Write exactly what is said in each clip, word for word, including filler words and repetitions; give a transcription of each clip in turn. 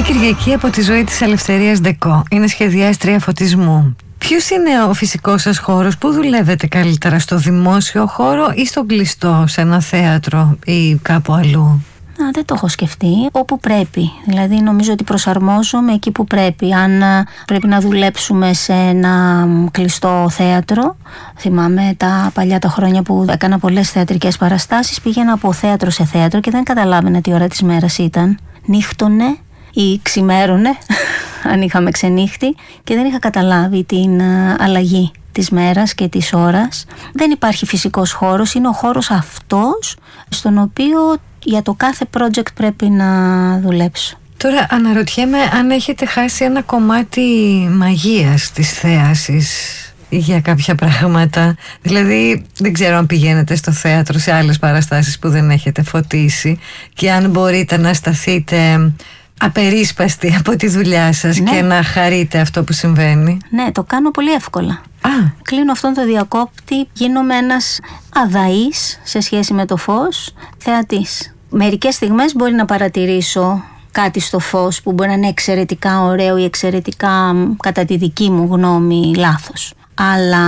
Κυριακή από τη ζωή της Ελευθερίας Ντεκό. Είναι σχεδιάστρια φωτισμού. Ποιος είναι ο φυσικός σας χώρος? Πού δουλεύετε καλύτερα, στο δημόσιο χώρο ή στο κλειστό, σε ένα θέατρο ή κάπου αλλού? Α, δεν το έχω σκεφτεί. Όπου πρέπει. Δηλαδή νομίζω ότι προσαρμόζομαι εκεί που πρέπει. Αν πρέπει να δουλέψουμε σε ένα κλειστό θέατρο, θυμάμαι τα παλιά τα χρόνια που έκανα πολλές θεατρικές παραστάσεις, πήγαινα από θέατρο σε θέατρο και δεν καταλάβαινα τι ώρα της μέρας ήταν. Νύχτωνε ή ξημέρωνε, αν είχαμε ξενύχτη, και δεν είχα καταλάβει την αλλαγή της μέρας και της ώρας. Δεν υπάρχει φυσικός χώρος, είναι ο χώρος αυτός στον οποίο για το κάθε project πρέπει να δουλέψω. Τώρα αναρωτιέμαι αν έχετε χάσει ένα κομμάτι μαγείας της θέασης για κάποια πράγματα. Δηλαδή δεν ξέρω αν πηγαίνετε στο θέατρο σε άλλες παραστάσεις που δεν έχετε φωτίσει και αν μπορείτε να σταθείτε απερίσπαστη από τη δουλειά σας, ναι, και να χαρείτε αυτό που συμβαίνει. Ναι, το κάνω πολύ εύκολα. Α. Κλείνω αυτόν τον διακόπτη, γίνομαι ένας αδαής σε σχέση με το φως, θεατής. Μερικές στιγμές μπορεί να παρατηρήσω κάτι στο φως που μπορεί να είναι εξαιρετικά ωραίο ή εξαιρετικά, κατά τη δική μου γνώμη, λάθος. Αλλά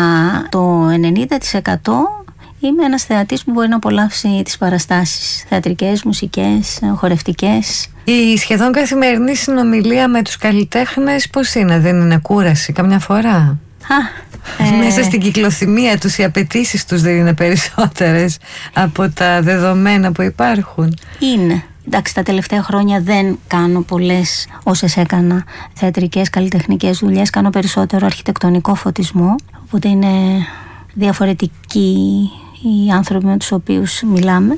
το ενενήντα τοις εκατό είμαι ένας θεατής που μπορεί να απολαύσει τις παραστάσεις, θεατρικές, μουσικές, χορευτικές. Η σχεδόν καθημερινή συνομιλία με τους καλλιτέχνες πώς είναι, δεν είναι κούραση καμιά φορά? Α, ε... Μέσα στην κυκλοθυμία τους οι απαιτήσεις τους δεν είναι περισσότερες από τα δεδομένα που υπάρχουν? Είναι. Εντάξει, τα τελευταία χρόνια δεν κάνω πολλές όσες έκανα θεατρικές, καλλιτεχνικές δουλειές. Κάνω περισσότερο αρχιτεκτονικό φωτισμό, οπότε είναι διαφορετικοί οι άνθρωποι με τους οποίους μιλάμε.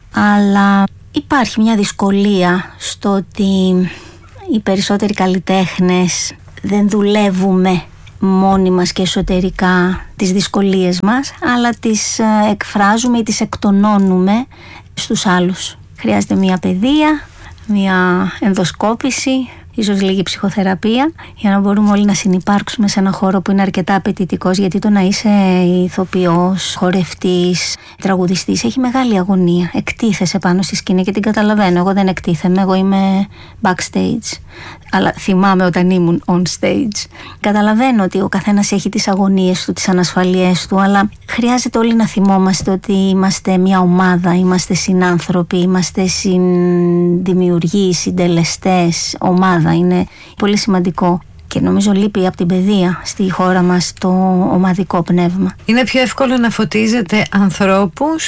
Αλλά υπάρχει μια δυσκολία στο ότι οι περισσότεροι καλλιτέχνες δεν δουλεύουμε μόνοι μας και εσωτερικά τις δυσκολίες μας, αλλά τις εκφράζουμε ή τις εκτονώνουμε στους άλλους. Χρειάζεται μια παιδεία, μια ενδοσκόπηση, ίσως λίγη ψυχοθεραπεία, για να μπορούμε όλοι να συνυπάρξουμε σε ένα χώρο που είναι αρκετά απαιτητικός, γιατί το να είσαι ηθοποιός, χορευτής, τραγουδιστής έχει μεγάλη αγωνία. Εκτίθεσαι πάνω στη σκηνή και την καταλαβαίνω. Εγώ δεν εκτίθεμαι, εγώ είμαι backstage. Αλλά θυμάμαι όταν ήμουν on stage. Καταλαβαίνω ότι ο καθένας έχει τις αγωνίες του, τις ανασφαλίες του, αλλά χρειάζεται όλοι να θυμόμαστε ότι είμαστε μια ομάδα, είμαστε συνάνθρωποι, είμαστε συνδημιουργοί, συντελεστές, ομάδα. Είναι πολύ σημαντικό. Και νομίζω λείπει από την παιδεία στη χώρα μας το ομαδικό πνεύμα. Είναι πιο εύκολο να φωτίζετε ανθρώπους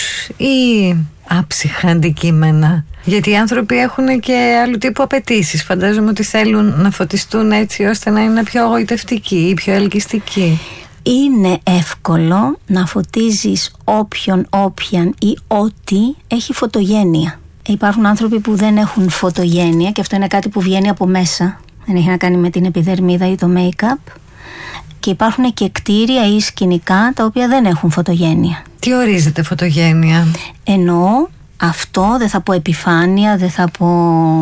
ή άψυχα αντικείμενα? Γιατί οι άνθρωποι έχουν και άλλου τύπου απαιτήσεις. Φαντάζομαι ότι θέλουν να φωτιστούν έτσι ώστε να είναι πιο εγωιτευτικοί ή πιο ελκυστικοί. Είναι εύκολο να φωτίζεις όποιον, όποιαν ή ό,τι έχει φωτογένεια. Υπάρχουν άνθρωποι που δεν έχουν φωτογένεια και αυτό είναι κάτι που βγαίνει από μέσα. Δεν έχει να κάνει με την επιδερμίδα ή το make-up. Και υπάρχουν και κτίρια ή σκηνικά τα οποία δεν έχουν φωτογένεια. Τι ορίζεται φωτογένεια? Εννοώ αυτό, δεν θα πω επιφάνεια, δεν θα πω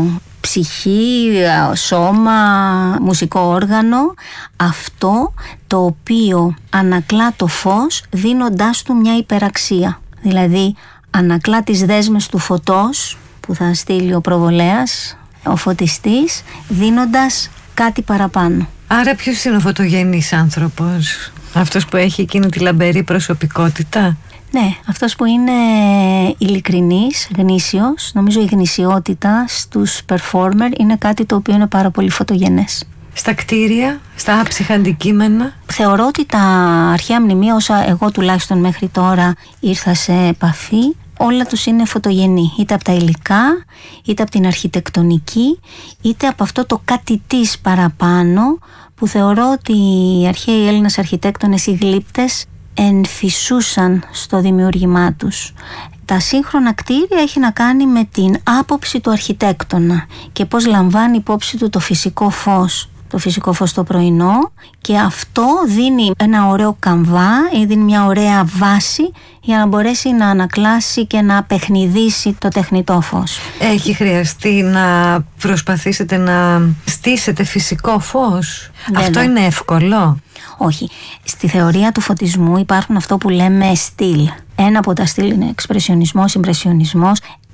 ψυχή, σώμα, μουσικό όργανο. Αυτό το οποίο ανακλά το φως δίνοντάς του μια υπεραξία. Δηλαδή ανακλά τις δέσμες του φωτός που θα στείλει ο προβολέας, ο φωτιστής, δίνοντας κάτι παραπάνω. Άρα ποιος είναι ο φωτογενής άνθρωπος? Αυτός που έχει εκείνη τη λαμπερή προσωπικότητα? Ναι, αυτός που είναι ειλικρινής, γνήσιος. Νομίζω η γνησιότητα στους performer είναι κάτι το οποίο είναι πάρα πολύ φωτογενές. Στα κτίρια, στα άψυχα αντικείμενα? Θεωρώ ότι τα αρχαία μνημεία, όσα εγώ τουλάχιστον μέχρι τώρα ήρθα σε επαφή, όλα τους είναι φωτογενή, είτε από τα υλικά, είτε από την αρχιτεκτονική, είτε από αυτό το κάτι της παραπάνω που θεωρώ ότι οι αρχαίοι Έλληνες αρχιτέκτονες, οι γλύπτες, ενθυσούσαν στο δημιούργημά τους. Τα σύγχρονα κτίρια έχει να κάνει με την άποψη του αρχιτέκτονα και πώς λαμβάνει υπόψη του το φυσικό φως. Το φυσικό φως το πρωινό, και αυτό δίνει ένα ωραίο καμβά ή δίνει μια ωραία βάση για να μπορέσει να ανακλάσει και να παιχνιδίσει το τεχνητό φως. Έχει χρειαστεί να προσπαθήσετε να στήσετε φυσικό φως? Βέβαια. Αυτό είναι εύκολο? Όχι. Στη θεωρία του φωτισμού υπάρχουν αυτό που λέμε στυλ. Ένα από τα στυλ είναι εξπρεσιονισμός, ιμπρεσιονισμός.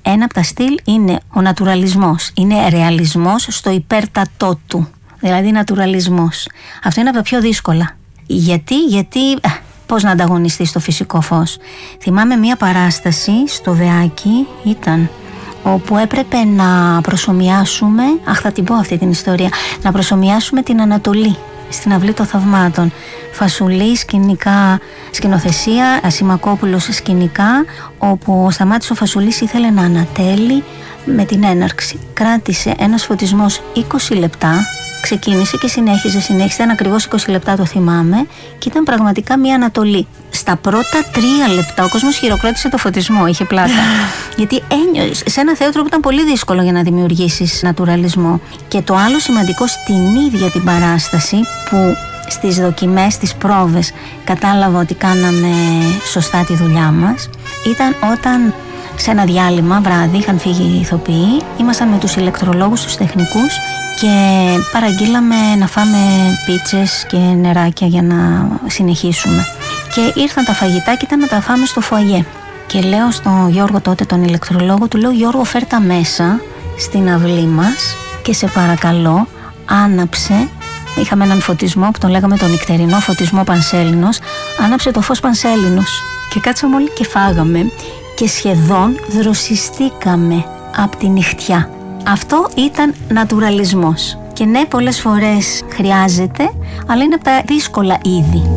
Ένα από τα στυλ είναι ο νατουραλισμός. Είναι ρεαλισμός στο υπέρτατό του. Δηλαδή νατουραλισμός. Αυτό είναι από τα πιο δύσκολα. Γιατί, γιατί πώς να ανταγωνιστείς στο φυσικό φως. Θυμάμαι μία παράσταση στο Βεάκι, ήταν, όπου έπρεπε να προσομοιάσουμε, αχ θα την πω αυτή την ιστορία, να προσομοιάσουμε την Ανατολή στην Αυλή των Θαυμάτων. Φασουλή, σκηνικά, σκηνοθεσία, Ασημακόπουλος σκηνικά, όπου ο Σταμάτης ο Φασουλής ήθελε να ανατέλει με την έναρξη. Κράτησε ένας φωτισμός είκοσι λεπτά, ξεκίνησε και συνέχιζε, συνέχισε, ήταν ακριβώς είκοσι λεπτά, το θυμάμαι, και ήταν πραγματικά μια Ανατολή. Στα πρώτα τρία λεπτά ο κόσμος χειροκρότησε το φωτισμό, είχε πλάκα. Γιατί ένιωσε σε ένα θέατρο που ήταν πολύ δύσκολο για να δημιουργήσεις νατουραλισμό. Και το άλλο σημαντικό στην ίδια την παράσταση, που στις δοκιμές, στις πρόβες κατάλαβα ότι κάναμε σωστά τη δουλειά μας, ήταν όταν σε ένα διάλειμμα βράδυ είχαν φύγει οι ηθοποιοί, ήμασταν με τους ηλεκτρολόγους, τους τεχνικούς, και παραγγείλαμε να φάμε πίτσες και νεράκια για να συνεχίσουμε. Και ήρθαν τα φαγητά και ήταν να τα φάμε στο φοαγέ. Και λέω στον Γιώργο τότε, τον ηλεκτρολόγο, του λέω: Γιώργο, φέρ' τα μέσα στην αυλή μας και σε παρακαλώ άναψε. Είχαμε έναν φωτισμό που τον λέγαμε τον νυχτερινό φωτισμό Πανσέλινος. Άναψε το φως Πανσέλινος. Και κάτσαμε όλοι και φάγαμε και σχεδόν δροσιστήκαμε από τη νυχτιά. Αυτό ήταν νατουραλισμός. Και ναι, πολλές φορές χρειάζεται, αλλά είναι από τα δύσκολα είδη.